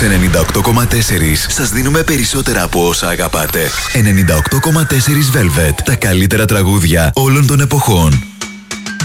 98,4 σας δίνουμε περισσότερα από όσα αγαπάτε. 98,4 Velvet. Τα καλύτερα τραγούδια όλων των εποχών.